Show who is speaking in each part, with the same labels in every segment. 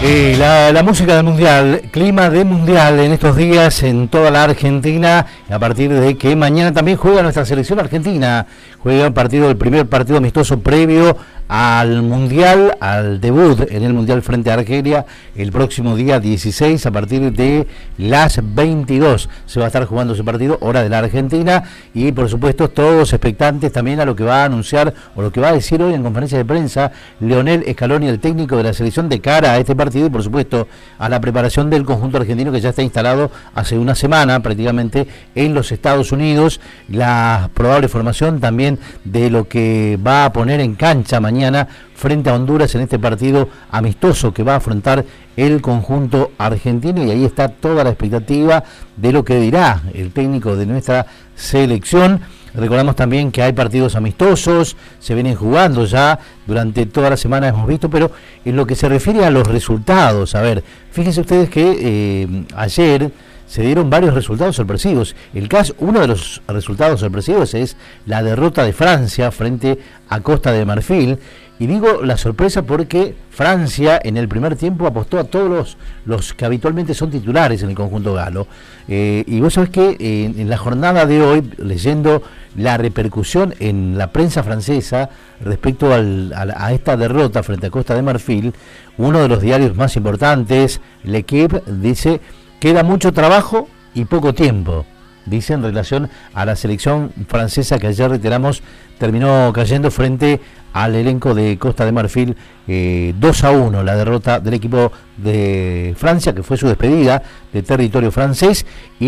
Speaker 1: La música del Mundial, clima de Mundial en estos días en toda la Argentina, a partir de que mañana también juega nuestra selección argentina, juega el primer partido amistoso previo al Mundial, al debut en el Mundial frente a Argelia, el próximo día 16 a partir de las 22. Se va a estar jugando ese partido, hora de la Argentina, y por supuesto todos expectantes también a lo que va a anunciar o lo que va a decir hoy en conferencia de prensa Lionel Scaloni, el técnico de la selección, de cara a este partido y por supuesto a la preparación del conjunto argentino que ya está instalado hace una semana prácticamente en los Estados Unidos, la probable formación también de lo que va a poner en cancha mañana frente a Honduras en este partido amistoso que va a afrontar el conjunto argentino, y ahí está toda la expectativa de lo que dirá el técnico de nuestra selección. Recordamos también que hay partidos amistosos, se vienen jugando ya durante toda la semana, hemos visto, pero en lo que se refiere a los resultados, a ver, fíjense ustedes que ayer se dieron varios resultados sorpresivos. Uno de los resultados sorpresivos es la derrota de Francia frente a Costa de Marfil. Y digo la sorpresa porque Francia en el primer tiempo apostó a todos los que habitualmente son titulares en el conjunto galo. Y vos sabés que en la jornada de hoy, leyendo la repercusión en la prensa francesa respecto a esta derrota frente a Costa de Marfil, uno de los diarios más importantes, L'Équipe, dice: queda mucho trabajo y poco tiempo, dice en relación a la selección francesa que ayer, reiteramos, terminó cayendo frente al elenco de Costa de Marfil, 2-1, la derrota del equipo de Francia, que fue su despedida de territorio francés. Y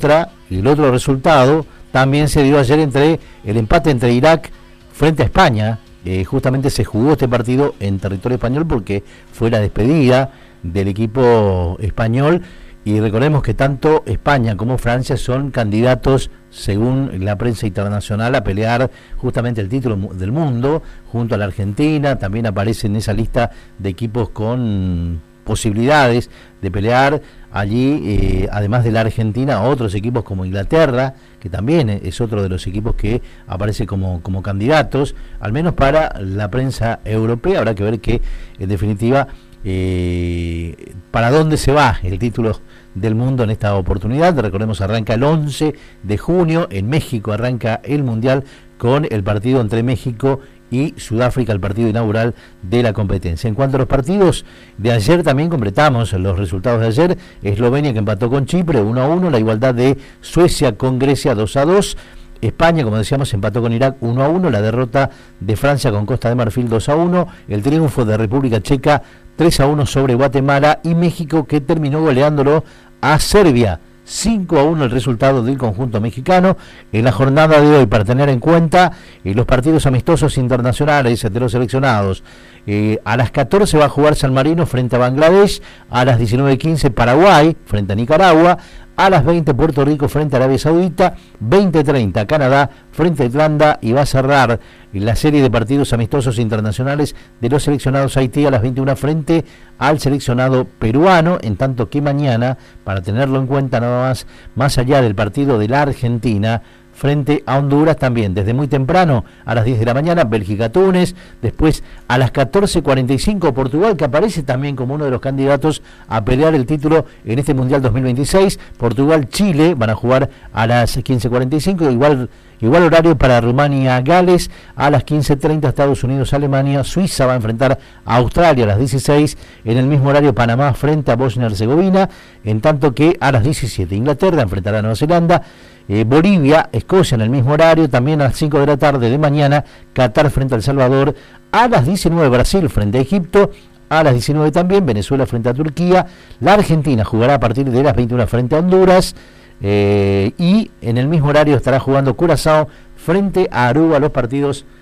Speaker 1: el otro resultado también se dio ayer entre el empate entre Irak frente a España. Justamente se jugó este partido en territorio español porque fue la despedida del equipo español. Y recordemos que tanto España como Francia son candidatos, según la prensa internacional, a pelear justamente el título del mundo, junto a la Argentina. También aparece en esa lista de equipos con posibilidades de pelear allí, además de la Argentina, otros equipos como Inglaterra, que también es otro de los equipos que aparece como candidatos, al menos para la prensa europea. Habrá que ver que, en definitiva, para dónde se va el título del mundo en esta oportunidad. Recordemos, arranca el 11 de junio, en México arranca el Mundial con el partido entre México y Sudáfrica, el partido inaugural de la competencia. En cuanto a los partidos de ayer, también completamos los resultados de ayer. Eslovenia, que empató con Chipre 1-1, la igualdad de Suecia con Grecia 2-2. España, como decíamos, empató con Irak 1-1, la derrota de Francia con Costa de Marfil 2-1, el triunfo de República Checa 3-1 sobre Guatemala, y México, que terminó goleándolo a Serbia 5-1, el resultado del conjunto mexicano. En la jornada de hoy, para tener en cuenta los partidos amistosos internacionales de los seleccionados, a las 14 va a jugar San Marino frente a Bangladesh, a las 19:15 Paraguay frente a Nicaragua, a las 20 Puerto Rico frente a Arabia Saudita, 20:30 Canadá frente a Irlanda, y va a cerrar la serie de partidos amistosos internacionales de los seleccionados Haití a las 21 frente al seleccionado peruano, en tanto que mañana, para tenerlo en cuenta nada más allá del partido de la Argentina frente a Honduras, también desde muy temprano, a las 10 de la mañana, Bélgica-Túnez, después a las 14:45 Portugal, que aparece también como uno de los candidatos a pelear el título en este Mundial 2026, Portugal-Chile, van a jugar a las 15:45, igual horario para Rumania-Gales, a las 15:30 Estados Unidos-Alemania, Suiza va a enfrentar a Australia a las 16, en el mismo horario Panamá frente a Bosnia-Herzegovina, en tanto que a las 17 Inglaterra enfrentará a Nueva Zelanda, Bolivia, Escocia en el mismo horario, también a las 5 de la tarde de mañana, Qatar frente a El Salvador, a las 19 Brasil frente a Egipto, a las 19 también Venezuela frente a Turquía, la Argentina jugará a partir de las 21 frente a Honduras, y en el mismo horario estará jugando Curazao frente a Aruba, los partidos